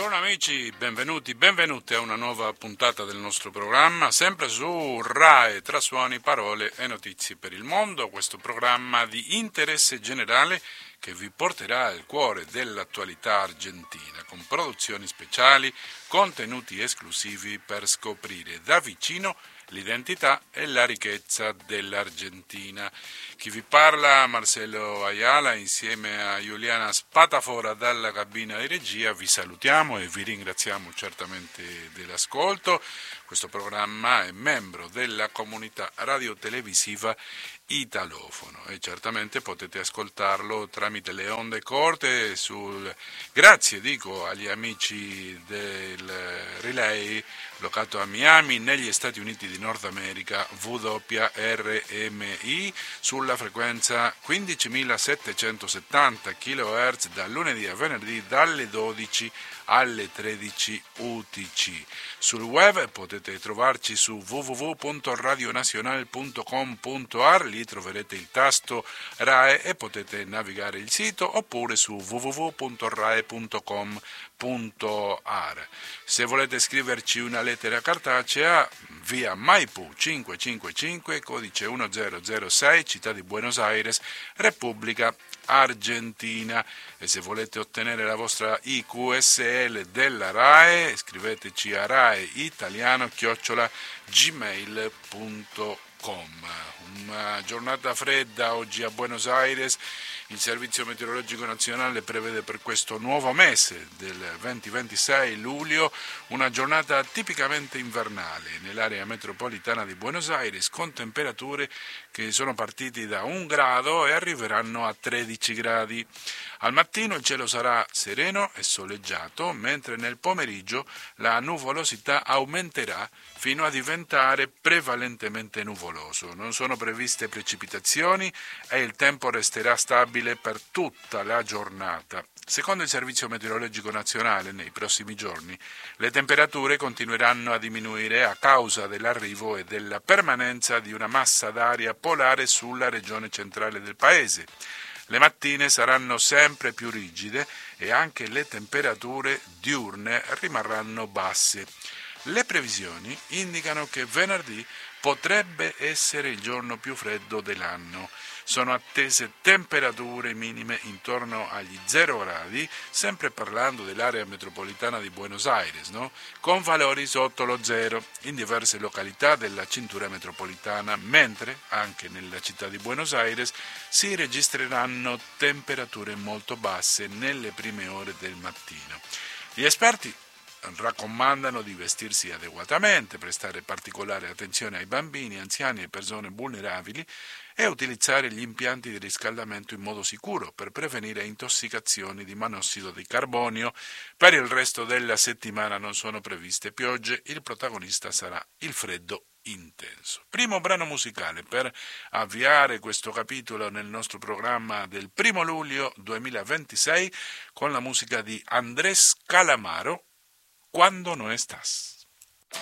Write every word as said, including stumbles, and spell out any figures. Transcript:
Buongiorno amici, benvenuti, benvenute a una nuova puntata del nostro programma, sempre su RAE, tra suoni, parole e notizie per il mondo, questo programma di interesse generale che vi porterà al cuore dell'attualità argentina, con produzioni speciali, contenuti esclusivi per scoprire da vicino l'identità e la ricchezza dell'Argentina. Chi vi parla, Marcelo Ayala, insieme a Giuliana Spatafora dalla cabina di regia, vi salutiamo e vi ringraziamo certamente dell'ascolto. Questo programma è membro della comunità radiotelevisiva italofono e certamente potete ascoltarlo tramite le onde corte sul... grazie dico agli amici del Relay locato a Miami negli Stati Uniti di Nord America, W R M I sulla frequenza quindicimilasettecentosessanta chilohertz da lunedì a venerdì dalle dodici alle tredici U T C. Sul web potete trovarci su w w w punto radionazionale punto com punto a r, lì troverete il tasto RAE e potete navigare il sito, oppure su w w w punto rae punto com punto a r. Se volete scriverci una lettera cartacea, via Maipú cinquecentocinquantacinque, codice uno zero zero sei, città di Buenos Aires, Repubblica Argentina. E se volete ottenere la vostra I Q S L della RAE, scriveteci a raeitaliano chiocciola gmail punto com. Una giornata fredda oggi a Buenos Aires. Il Servizio Meteorologico Nazionale prevede per questo nuovo mese del venti ventisei luglio una giornata tipicamente invernale nell'area metropolitana di Buenos Aires, con temperature che sono partite da un grado e arriveranno a tredici gradi. Al mattino il cielo sarà sereno e soleggiato, mentre nel pomeriggio la nuvolosità aumenterà fino a diventare prevalentemente nuvoloso. Non sono previste precipitazioni e il tempo resterà stabile per tutta la giornata. Secondo il Servizio Meteorologico Nazionale, nei prossimi giorni le temperature continueranno a diminuire a causa dell'arrivo e della permanenza di una massa d'aria polare sulla regione centrale del paese. Le mattine saranno sempre più rigide e anche le temperature diurne rimarranno basse. Le previsioni indicano che venerdì potrebbe essere il giorno più freddo dell'anno. Sono attese temperature minime intorno agli zero gradi, sempre parlando dell'area metropolitana di Buenos Aires, no? Con valori sotto lo zero in diverse località della cintura metropolitana, mentre anche nella città di Buenos Aires si registreranno temperature molto basse nelle prime ore del mattino. Gli esperti raccomandano di vestirsi adeguatamente, prestare particolare attenzione ai bambini, anziani e persone vulnerabili e utilizzare gli impianti di riscaldamento in modo sicuro per prevenire intossicazioni di monossido di carbonio. Per il resto della settimana non sono previste piogge, il protagonista sarà il freddo intenso. Primo brano musicale per avviare questo capitolo nel nostro programma del primo luglio duemilaventisei con la musica di Andrés Calamaro, Cuando no estás.